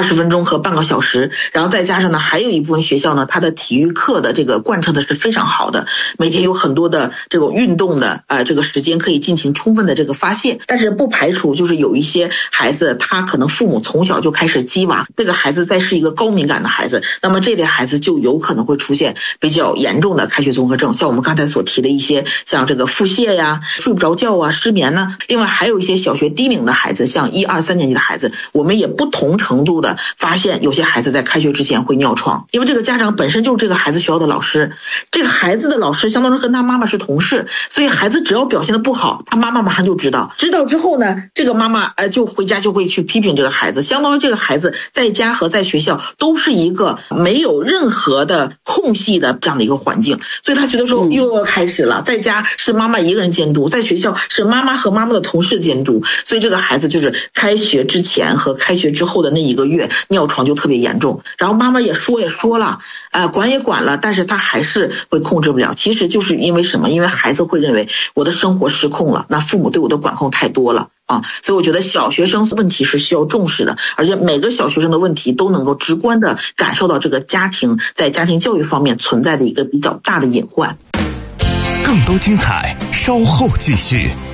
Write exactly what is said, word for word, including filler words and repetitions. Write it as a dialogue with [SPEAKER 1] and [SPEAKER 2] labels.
[SPEAKER 1] 二十分钟和半个小时，然后再加上呢，还有一部分学校呢，它的体育课的这个贯彻的是非常好的，每天有很多的这个运动的呃这个时间可以进行充分的这个发泄。但是不排除就是有一些孩子，他可能父母从小就开始激娃，这个孩子再是一个高敏感的孩子，那么这类孩子就有可能会出现比较严重的开学综合症，像我们刚才所提的一些，像这个腹泻呀、睡不着觉啊、失眠呢。另外还有一些小学低龄的孩子，像一二三年级的孩子，我们也不同程度的发现有些孩子在开学之前会尿床，因为这个家长本身就是这个孩子学校的老师，这个孩子的老师相当于跟他妈妈是同事，所以孩子只要表现的不好，他妈妈马上就知道，知道之后呢，这个妈妈呃就回家就会去批评这个孩子，相当于这个孩子在家和在学校都是一个没有任何的空隙的这样的一个环境，所以他觉得说又要开始了，在家是妈妈一个人监督，在学校是妈妈和妈妈的同事监督，所以这个孩子就是开学之前和开学之后的那一个月尿床就特别严重，然后妈妈也说也说了，呃，管也管了，但是他还是会控制不了。其实就是因为什么？因为孩子会认为我的生活失控了，那父母对我的管控太多了啊，所以我觉得小学生问题是需要重视的，而且每个小学生的问题都能够直观的感受到这个家庭在家庭教育方面存在的一个比较大的隐患。
[SPEAKER 2] 更多精彩稍后继续。